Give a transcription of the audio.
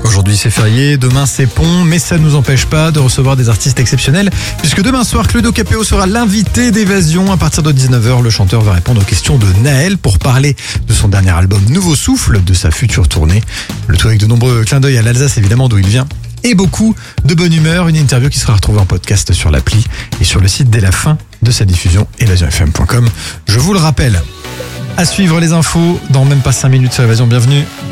Aujourd'hui c'est férié, demain c'est pont, mais ça ne nous empêche pas de recevoir des artistes exceptionnels, puisque demain soir, Claudio Capéo sera l'invité d'Évasion. À partir de 19h, le chanteur va répondre aux questions de Naël pour parler de son dernier album Nouveau Souffle, de sa future tournée. Le tout avec de nombreux clins d'œil à l'Alsace, évidemment, d'où il vient. Et beaucoup de bonne humeur, une interview qui sera retrouvée en podcast sur l'appli et sur le site dès la fin de sa diffusion, évasionfm.com. Je vous le rappelle. À suivre les infos dans même pas 5 minutes sur Évasion, bienvenue.